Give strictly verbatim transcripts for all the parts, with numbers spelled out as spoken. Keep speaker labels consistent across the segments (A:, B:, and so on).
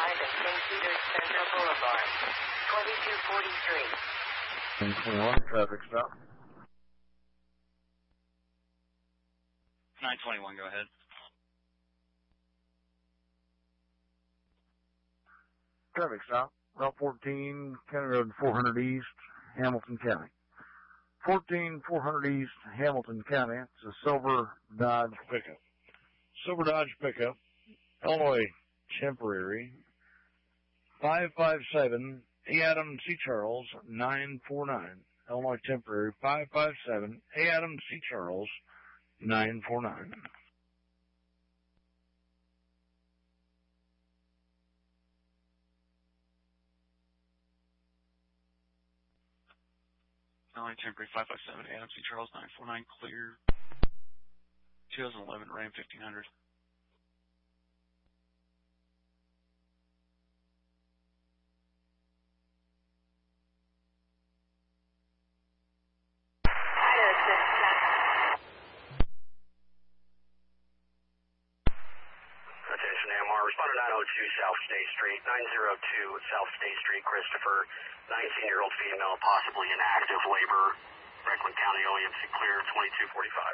A: five at Saint Peter's Central Boulevard. twenty-two forty-three.
B: ten twenty-one, traffic stop.
C: nine twenty-one, go ahead.
B: Traffic stop. Route fourteen, County Road four hundred East, Hamilton County. fourteen four hundred East, Hamilton County. It's a silver Dodge pickup. Silver Dodge pickup. Illinois temporary. five five seven, A. Adam C. Charles, nine four nine. Illinois temporary, five five seven, A. Adam C. Charles, nine four nine.
C: Illinois temporary, five five seven, A. Adam C. Charles, nine four nine, clear. twenty eleven Ram fifteen hundred.
D: Responder nine oh two South State Street, nine oh two South State Street, Christopher, nineteen-year-old female, possibly in active labor, Franklin County, O E M C clear, twenty-two forty-five.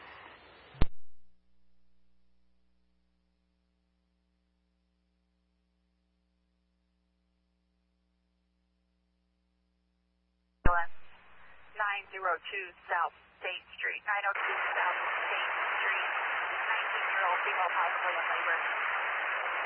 E: nine oh two South State Street, nine oh two South State Street, nineteen-year-old female, possibly in labor.